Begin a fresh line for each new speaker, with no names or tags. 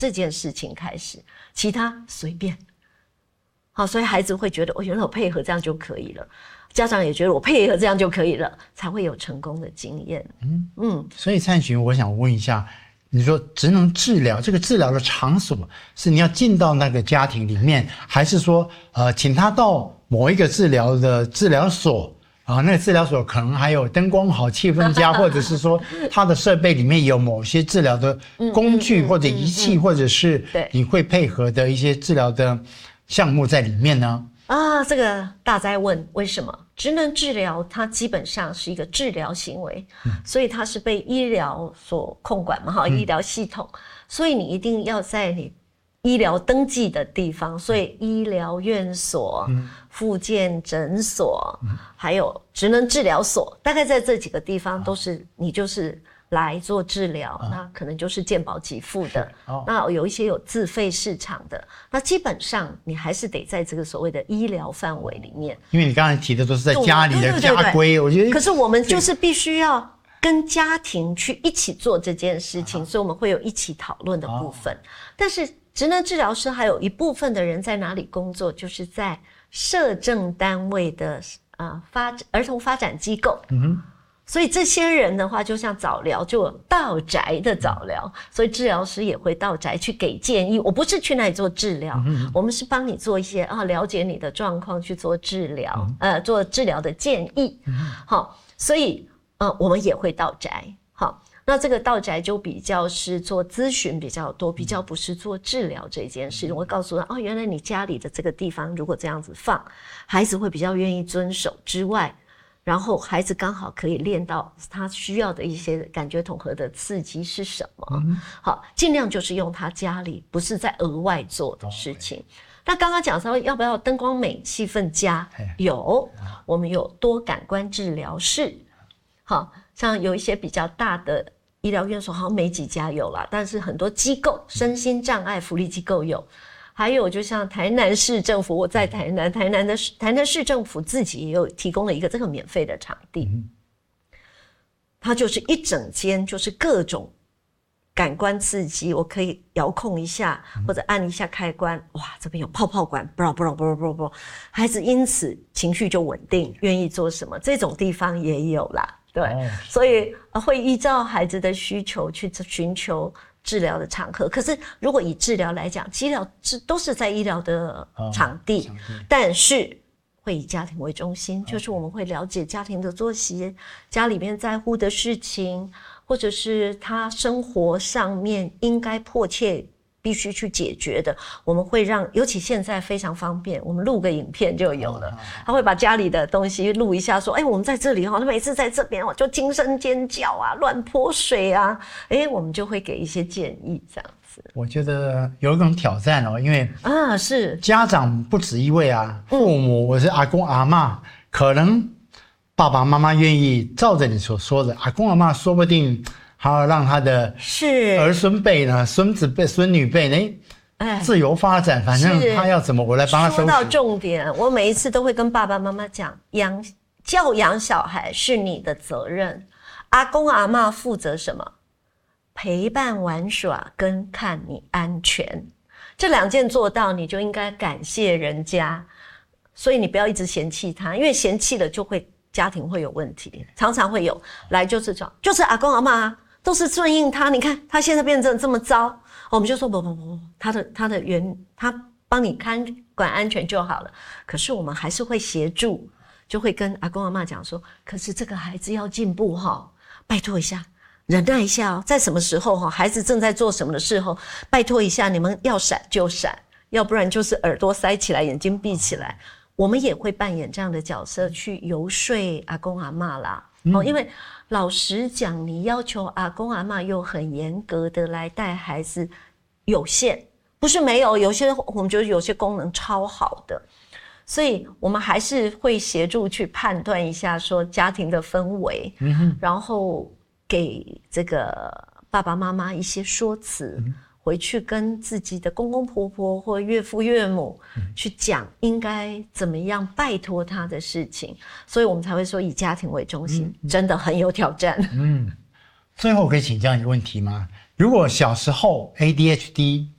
这件事情开始，其他随便。好，所以孩子会觉得，原来我配合这样就可以了。家长也觉得我配合这样就可以了，才会有成功的经验。
所以蔡群，我想问一下，你说职能治疗这个治疗的场所是你要进到那个家庭里面，还是说请他到某一个治疗的治疗所啊？那个治疗所可能还有灯光好、气氛佳，或者是说他的设备里面有某些治疗的工具或者仪器，或者是你会配合的一些治疗的项目在里面呢？
这个大哉问，为什么？职能治疗它基本上是一个治疗行为，所以它是被医疗所控管嘛，医疗系统，所以你一定要在你医疗登记的地方，所以医疗院所、复健诊所，还有职能治疗所，大概在这几个地方都是你就是来做治疗，那可能就是健保给付的，那有一些有自费市场的，那基本上你还是得在这个所谓的医疗范围里面。
因为你刚才提的都是在家里的家规，我觉得。
可是我们就是必须要跟家庭去一起做这件事情，所以我们会有一起讨论的部分。但是职能治疗师还有一部分的人在哪里工作，就是在社政单位的儿童发展机构。所以这些人的话，就像早疗，就有到宅的早疗，所以治疗师也会到宅去给建议。我不是去那里做治疗，我们是帮你做一些了解你的状况去做治疗，做治疗的建议。好，所以我们也会到宅。好，那这个到宅就比较是做咨询比较多，比较不是做治疗这件事。我会告诉他，原来你家里的这个地方如果这样子放，孩子会比较愿意遵守之外。然后孩子刚好可以练到他需要的一些感觉统合的刺激是什么。好，尽量就是用他家里不是在额外做的事情。那刚刚讲说要不要灯光美气氛佳，我们有多感官治疗室。好，像有一些比较大的医疗院所好像没几家有啦，但是很多机构身心障碍福利机构有。还有就像台南市政府，我在台南市政府自己也有提供了一个这个免费的场地，它就是一整间，就是各种感官刺激，我可以遥控一下或者按一下开关，哇，这边有泡泡管，孩子因此情绪就稳定，愿意做什么，这种地方也有啦，对，所以会依照孩子的需求去寻求治疗的场合。可是如果以治疗来讲，治疗都是在医疗的场地，但是会以家庭为中心，就是我们会了解家庭的作息，家里面在乎的事情，或者是他生活上面应该迫切必须去解决的，我们会让，尤其现在非常方便，我们录个影片就有了，他会把家里的东西录一下，说我们在这里他每次在这边就惊声尖叫啊，乱泼水啊，我们就会给一些建议这样子。
我觉得有一种挑战因为
是
家长不止一位啊，父母或是阿公阿嬷，可能爸爸妈妈愿意照着你所说的，阿公阿嬷说不定还要让他的儿孙辈呢、孙子辈、孙女辈呢，自由发展，反正他要怎么我来帮他收拾。
说到重点，我每一次都会跟爸爸妈妈讲，教养小孩是你的责任，阿公阿嬷负责什么？陪伴玩耍跟看你安全，这两件做到，你就应该感谢人家。所以你不要一直嫌弃他，因为嫌弃了就会家庭会有问题，常常会有来就是阿公阿嬷都是顺应他，你看他现在变成这么糟，我们就说不，他帮你看管安全就好了。可是我们还是会协助，就会跟阿公阿嬷讲说，可是这个孩子要进步拜托一下。忍耐一下在什么时候孩子正在做什么的时候，拜托一下你们要闪就闪，要不然就是耳朵塞起来，眼睛闭起来。我们也会扮演这样的角色去游说阿公阿嬷啦。因为老实讲，你要求阿公阿嬷又很严格的来带孩子，有限，不是没有，有些我们觉得有些功能超好的，所以我们还是会协助去判断一下说家庭的氛围，然后给这个爸爸妈妈一些说辞，回去跟自己的公公婆婆或岳父岳母去讲应该怎么样拜托他的事情，所以我们才会说以家庭为中心，真的很有挑战。
最后我可以请教一个问题吗？如果小时候 ADHD